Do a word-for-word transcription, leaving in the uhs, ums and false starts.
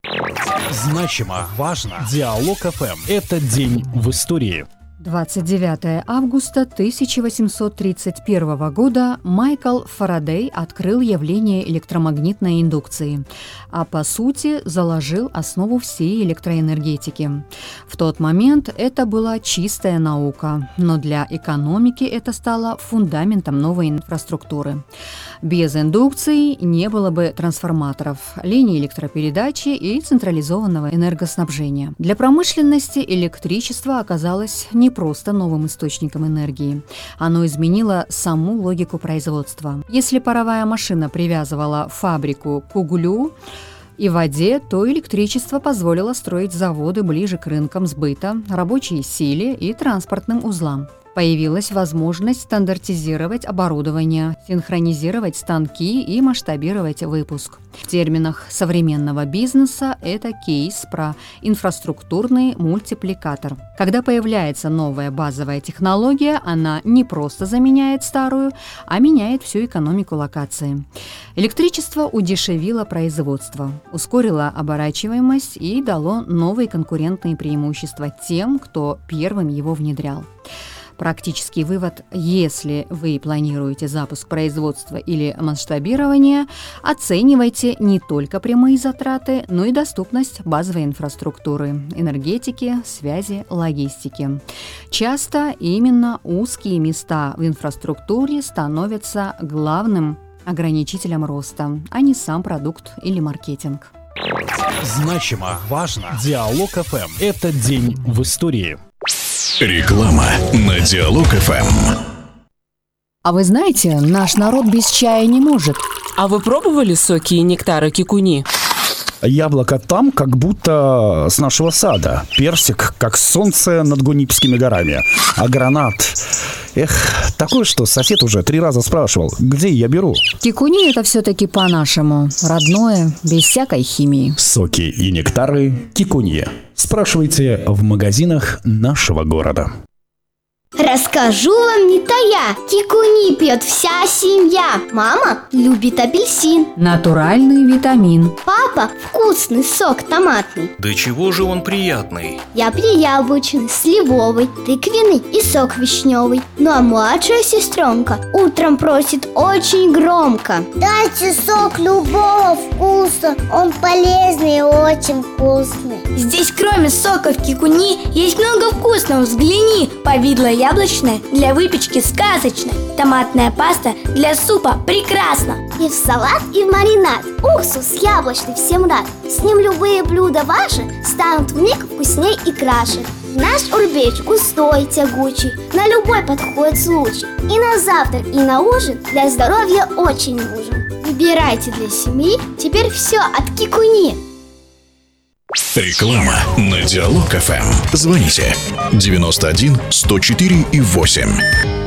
Значимо, важно. Диалог эф эм. Этот день в истории. двадцать девятого августа тысяча восемьсот тридцать первого года Майкл Фарадей открыл явление электромагнитной индукции, а по сути заложил основу всей электроэнергетики. В тот момент это была чистая наука, но для экономики это стало фундаментом новой инфраструктуры. Без индукции не было бы трансформаторов, линий электропередачи и централизованного энергоснабжения. Для промышленности электричество оказалось не просто новым источником энергии. Оно изменило саму логику производства. Если паровая машина привязывала фабрику к углю и воде, то электричество позволило строить заводы ближе к рынкам сбыта, рабочей силе и транспортным узлам. Появилась возможность стандартизировать оборудование, синхронизировать станки и масштабировать выпуск. В терминах современного бизнеса это кейс про инфраструктурный мультипликатор. Когда появляется новая базовая технология, она не просто заменяет старую, а меняет всю экономику локации. Электричество удешевило производство, ускорило оборачиваемость и дало новые конкурентные преимущества тем, кто первым его внедрял. Практический вывод: если вы планируете запуск производства или масштабирование, оценивайте не только прямые затраты, но и доступность базовой инфраструктуры, энергетики, связи, логистики. Часто именно узкие места в инфраструктуре становятся главным ограничителем роста, а не сам продукт или маркетинг. Значимо, важно. Диалог эф эм. Этот день в истории. Реклама на Диалог эф эм. А вы знаете, наш народ без чая не может. А вы пробовали соки и нектары кикуни? Яблоко там, как будто с нашего сада. Персик, как солнце над Гунипскими горами. А гранат... Эх, такое, что сосед уже три раза спрашивал, где я беру. Кикуни – это все-таки по-нашему. Родное, без всякой химии. Соки и нектары кикунье. Спрашивайте в магазинах нашего города. Расскажу вам не тая, кикуни пьет вся семья. Мама любит апельсин, Натуральный витамин. папа вкусный сок томатный. Да чего же он приятный? Я яблочный, сливовый, тыквенный и сок вишневый. Ну а младшая сестренка утром просит очень громко: дайте сок любого вкуса, он полезный и очень вкусный. Здесь кроме соков кикуни есть много вкусного, взгляни. Повидло яблочное для выпечки сказочно, томатная паста для супа прекрасно. И в салат, и в маринад уксус яблочный всем рад. С ним любые блюда ваши станут вмиг вкусней и краше. Наш урбеч густой, тягучий, на любой подходит случай. И на завтрак, и на ужин для здоровья очень нужен. Выбирайте для семьи теперь все от кикуни. Реклама на Диалог эф эм. Звоните девяносто один сто четыре и восемь.